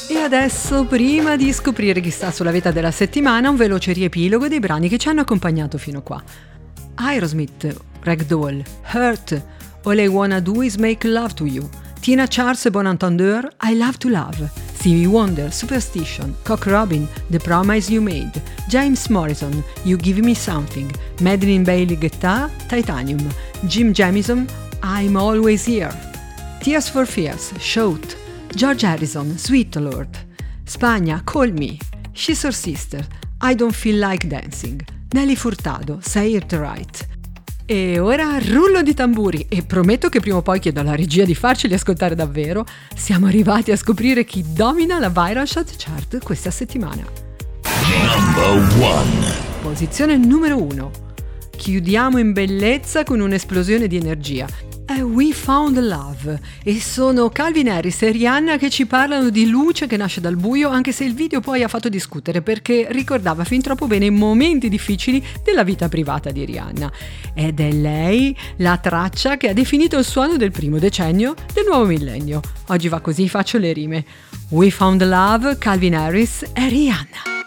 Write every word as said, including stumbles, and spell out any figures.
E adesso, prima di scoprire chi sta sulla vetta della settimana, un veloce riepilogo dei brani che ci hanno accompagnato fino qua. Aerosmith, Ragdoll, Hurt, All I Wanna Do Is Make Love to You, Tina Charles e Bon Entendeur, I Love to Love, Stevie Wonder, Superstition, Cock Robin, The Promise You Made, James Morrison, You Give Me Something, Madeline Bailey Guitar, Titanium, Jim Jamison, I'm Always Here, Tears for Fears, Shout, George Harrison, Sweet Lord, Spagna, Call Me, She's Your Sister, I Don't Feel Like Dancing, Nelly Furtado, Say It Right. E ora rullo di tamburi, e prometto che prima o poi chiedo alla regia di farceli ascoltare davvero. Siamo arrivati a scoprire chi domina la Viral Chart Chart questa settimana. Number one. Posizione numero uno. Chiudiamo in bellezza con un'esplosione di energia. È We Found Love, e sono Calvin Harris e Rihanna che ci parlano di luce che nasce dal buio, anche se il video poi ha fatto discutere perché ricordava fin troppo bene i momenti difficili della vita privata di Rihanna. Ed è lei la traccia che ha definito il suono del primo decennio del nuovo millennio. Oggi va così, faccio le rime. We Found Love, Calvin Harris e Rihanna.